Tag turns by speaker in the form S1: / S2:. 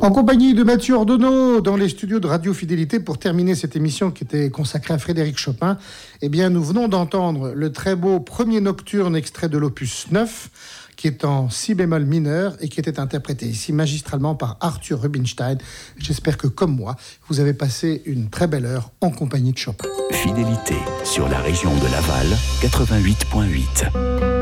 S1: En compagnie de Mathieu Ordonneau dans les studios de Radio Fidélité pour terminer cette émission qui était consacrée à Frédéric Chopin, eh bien, nous venons d'entendre le très beau premier nocturne extrait de l'opus 9 qui est en si bémol mineur et qui était interprété ici magistralement par Arthur Rubinstein. J'espère que, comme moi, vous avez passé une très belle heure en compagnie de Chopin.
S2: Fidélité sur la région de Laval, 88.8.